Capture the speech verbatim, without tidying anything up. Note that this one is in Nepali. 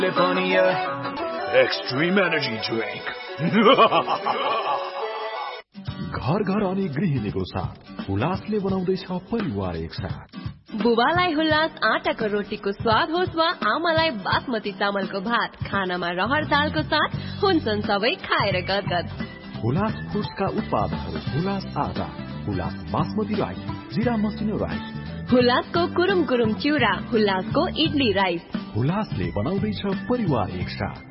एक्सट्रीम एनर्जी ड्रिंक घर घर अनि गृहिणीको साथ हुलासले बनाउँदैछ परिवार एकसाथ। बुबालाई हुलास आटाको रोटीको स्वाद होस् वा आमालाई बासमती चामलको भात, खानामा रहर दालको साथ हुन्छन् सबै खाएर गदगद। हुलास फुड्सका उत्पादनहरू हुलास आटा, हुलास बासमती राइस, जिरा मसिनो राइस, हुलासको कुरुम कुरुम चिउरा, हुलासको इडली राइस। हुलासले बनाउँदैछ परिवार एकसाथ।